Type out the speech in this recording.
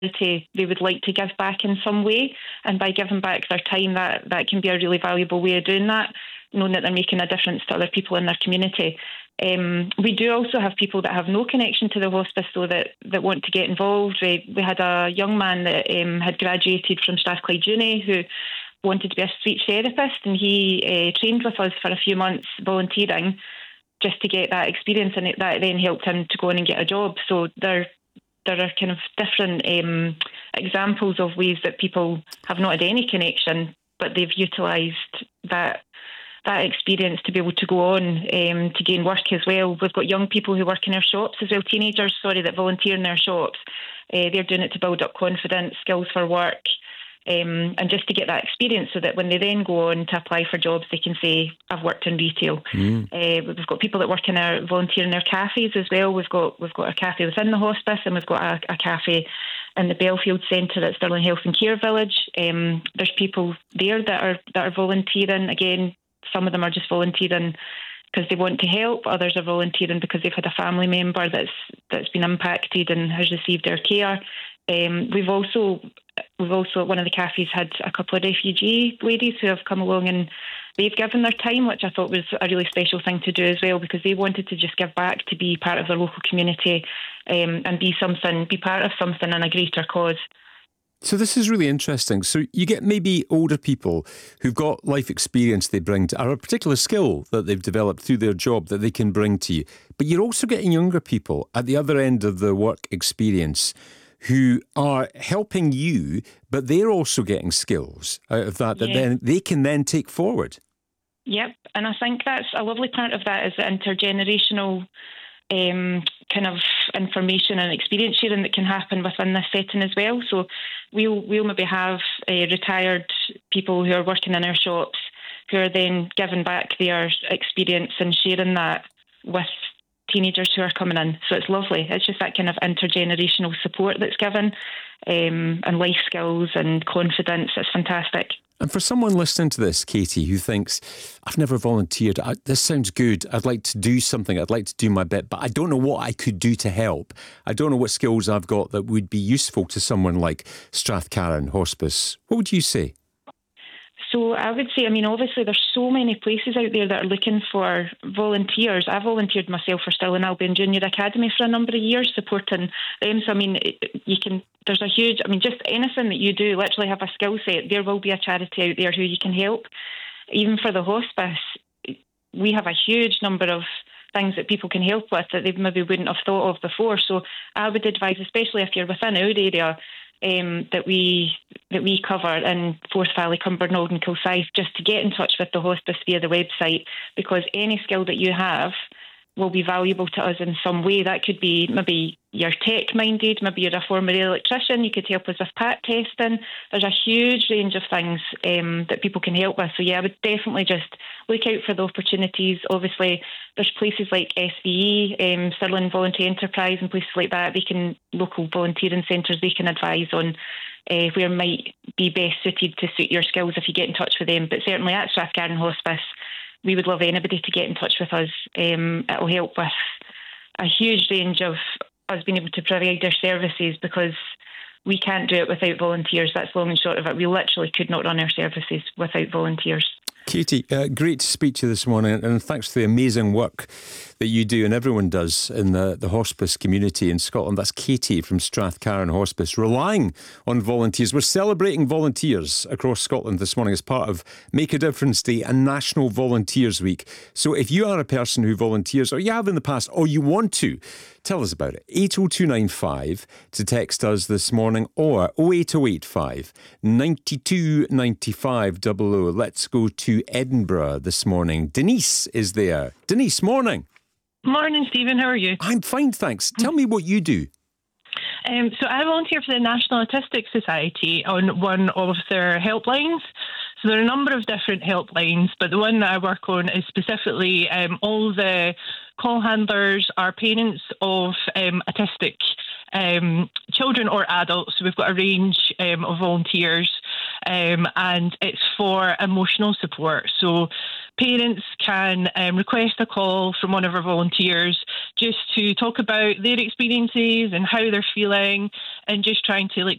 they would like to give back in some way, and by giving back their time, that can be a really valuable way of doing that, knowing that they're making a difference to other people in their community. We do also have people that have no connection to the hospice, though, that want to get involved. We had a young man that had graduated from Strathclyde Uni who wanted to be a speech therapist, and he trained with us for a few months volunteering just to get that experience, and that then helped him to go on and get a job. So there are kind of different examples of ways that people have not had any connection, but they've utilised that experience to be able to go on to gain work as well. We've got young people who work in our shops as well, teenagers, that volunteer in their shops. They're doing it to build up confidence, skills for work, and just to get that experience so that when they then go on to apply for jobs, they can say, I've worked in retail. We've got people that work volunteer in our cafes as well. We've got a cafe within the hospice, and we've got a cafe in the Belfield Centre at Stirling Health and Care Village. There's people there that are volunteering. Again, some of them are just volunteering because they want to help. Others are volunteering because they've had a family member that's been impacted and has received their care. We've also at one of the cafes had a couple of refugee ladies who have come along, and they've given their time, which I thought was a really special thing to do as well, because they wanted to just give back, to be part of their local community, and be part of something in a greater cause. So this is really interesting. So you get maybe older people who've got life experience they bring to, or a particular skill that they've developed through their job that they can bring to you. But you're also getting younger people at the other end of the work experience who are helping you, but they're also getting skills out of that then they can then take forward. Yep, and I think that's a lovely part of that is the intergenerational kind of information and experience sharing that can happen within this setting as well. So we'll maybe have retired people who are working in our shops who are then giving back their experience and sharing that with teenagers who are coming in. So it's lovely. It's just that kind of intergenerational support that's given, and life skills and confidence. It's fantastic. And for someone listening to this, Katie, who thinks, I've never volunteered, this sounds good, I'd like to do something, I'd like to do my bit, but I don't know what I could do to help. I don't know what skills I've got that would be useful to someone like Strathcarron Hospice. What would you say? So I would say, obviously there's so many places out there that are looking for volunteers. I volunteered myself for Stirling Albion Junior Academy for a number of years, supporting them. So, there's a huge, just anything that you do, literally have a skill set. There will be a charity out there who you can help. Even for the hospice, we have a huge number of things that people can help with that they maybe wouldn't have thought of before. So I would advise, especially if you're within our area, that we cover in Forth Valley, Cumbernauld and Kilsyth, just to get in touch with the hospice via the website, because any skill that you have will be valuable to us in some way. That could be maybe you're tech-minded, maybe you're a former electrician, you could help us with pat testing. There's a huge range of things that people can help with. So I would definitely just look out for the opportunities. Obviously, there's places like SVE, Stirling Voluntary Enterprise and places like that. Local volunteering centres, they can advise on where might be best suited to suit your skills if you get in touch with them. But certainly at Strathcarron Hospice, we would love anybody to get in touch with us. It'll help with a huge range of us being able to provide our services, because we can't do it without volunteers. That's long and short of it. We literally could not run our services without volunteers. Katie, great to speak to you this morning, and thanks for the amazing work that you do and everyone does in the hospice community in Scotland. That's Katie from Strathcarron Hospice, relying on volunteers. We're celebrating volunteers across Scotland this morning as part of Make a Difference Day and National Volunteers Week. So if you are a person who volunteers, or you have in the past, or you want to, tell us about it. 80295 to text us this morning, or 08085 92 95 00. Let's go to Edinburgh this morning. Denise is there. Denise, morning. Morning, Stephen. How are you? I'm fine, thanks. Tell me what you do. So I volunteer for the National Autistic Society on one of their helplines. So there are a number of different helplines, but the one that I work on is specifically all the call handlers are parents of autistic children or adults. So we've got a range of volunteers, and it's for emotional support. So parents can request a call from one of our volunteers just to talk about their experiences and how they're feeling, and just trying to